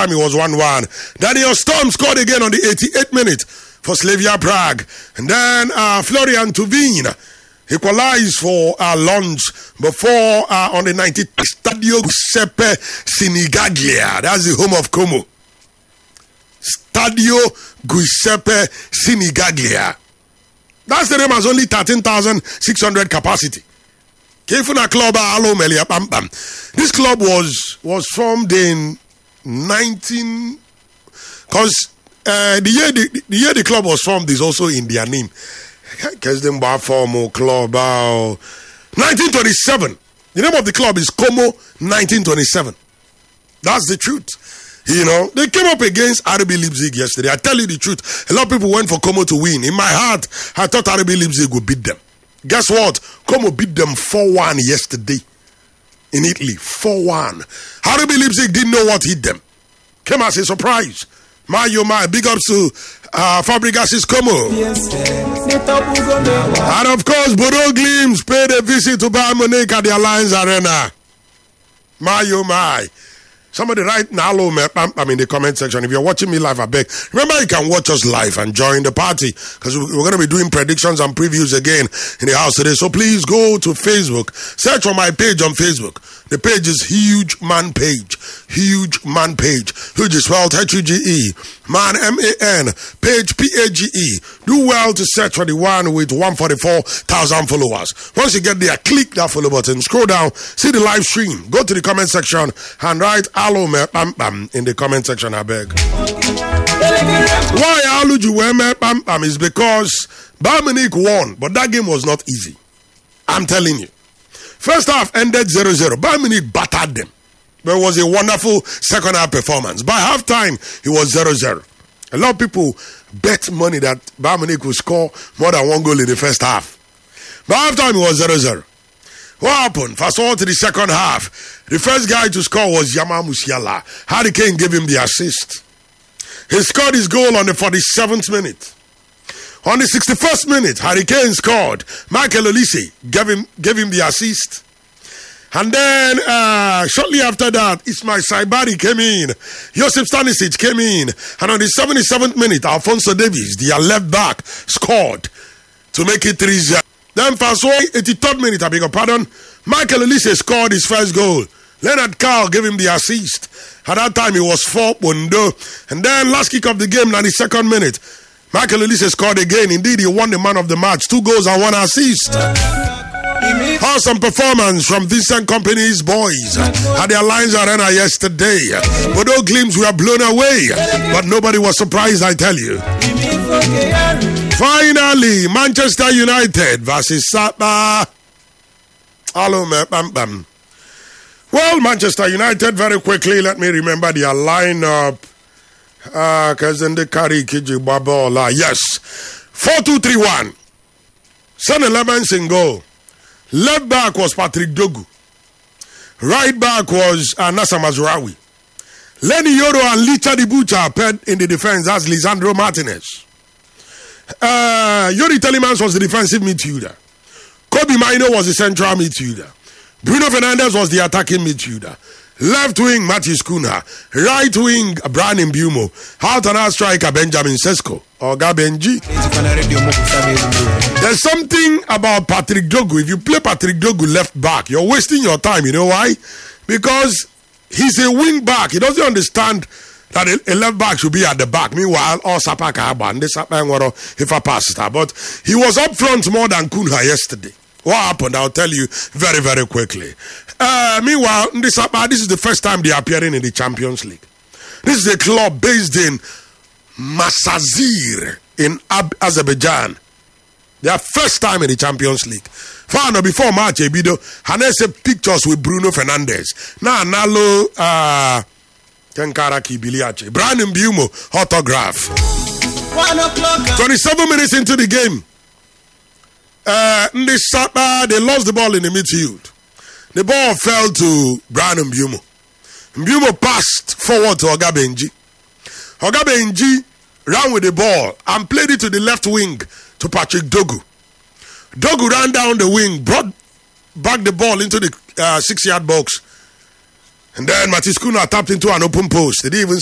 halftime it was 1-1. Daniel Storm scored again on the 88th minute for Slavia Prague. And then Florian Tuvin equalized for Lons before on the 90th Stadio Giuseppe Sinigaglia. That's the home of Como. Stadio Giuseppe Sinigaglia. That stadium has only 13,600 capacity. Kefuna Club Alo Melia Pam Pam. This club was formed in 19. Because the year the club was formed is also in their name. Kesdenba Formal Club 1927. The name of the club is Como 1927. That's the truth. You know, they came up against RB Leipzig yesterday. I tell you the truth. A lot of people went for Como to win. In my heart, I thought RB Leipzig would beat them. Guess what? Como beat them 4-1 yesterday in Italy. 4-1. RB Leipzig didn't know what hit them. Came as a surprise. My, big ups to Fabregas' Como. And of course, Bodo Glimt paid a visit to Bayern Munich at the Allianz Arena. My. Somebody write Nalo I'm in the comment section. If you're watching me live, I beg. Remember, you can watch us live and join the party because we're going to be doing predictions and previews again in the house today. So please go to Facebook. Search for my page on Facebook. The page is Huge Man Page. Huge Man Page. Huge is spelled H-U-G-E. Man, M-A-N. Page, P-A-G-E. Do well to search for the one with 144,000 followers. Once you get there, click that follow button. Scroll down. See the live stream. Go to the comment section and write Alo me pam pam in the comment section, I beg. Why Alo you wear me pam pam is because Bayern Munich won, but that game was not easy. I'm telling you. First half ended 0-0. Bayern Munich battered them. But it was a wonderful second half performance. By halftime, it was 0-0. A lot of people bet money that Bayern Munich would score more than one goal in the first half. By halftime, it was 0-0. What happened? Fast forward to the second half. The first guy to score was Yama Musiala. Harry Kane gave him the assist. He scored his goal on the 47th minute. On the 61st minute, Harry Kane scored. Michael Olise gave him the assist. And then, shortly after that, Ismail Saibari came in. Josip Stanisic came in. And on the 77th minute, Alphonso Davies, their left back, scored to make it 3-0. Then fast forward, 83rd minute, I beg your pardon, Michael Olise scored his first goal. Leonard Carl gave him the assist. At that time, it was 4-1. And then last kick of the game, 92nd minute, Michael Olise scored again. Indeed, he won the man of the match. 2 goals and 1 assist. Awesome performance from Vincent Kompany's boys at the Allianz Arena yesterday. Bodo Glimt were blown away, but nobody was surprised, I tell you. Finally, Manchester United versus Sapa. Hello, bam. Well, Manchester United, very quickly, let me remember their lineup. Yes. 4-2-3-1. Son Elements in goal. Left back was Patrick Dogu. Right back was Nassar Mazraoui. Lenny Yoro and Licha Dibucha paired in the defense. That's Lisandro Martinez. Yori Telemans was the defensive midfielder. Kobe Maino was the central midfielder. Bruno Fernandes was the attacking midfielder. Left wing, Matheus Cunha. Right wing, Brian Mbeumo. Out and out striker, Benjamin Sesko. Or Gabenji. There's something about Patrick Dogu. If you play Patrick Dogu left back, you're wasting your time. You know why? Because he's a wing back. He doesn't understand that a left back should be at the back. Meanwhile, all Sapaka Aban, this if I pass that. But he was up front more than Cunha yesterday. What happened? I'll tell you very, very quickly. Meanwhile, this is the first time they are appearing in the Champions League. This is a club based in Masazir in Azerbaijan. Their first time in the Champions League. Before March, Ebido, Hanese pictures with Bruno Fernandes. Nalo, Kenkaraki Biliache. Brian Mbeumo, autograph. 27 minutes into the game. They lost the ball in the midfield. The ball fell to Brian Mbeumo. Mbeumo passed forward to Ogabenji. Ogabenji ran with the ball and played it to the left wing to Patrick Dogu. Dogu ran down the wing, brought back the ball into the 6-yard box. And then Matheus Cunha tapped into an open post. They didn't even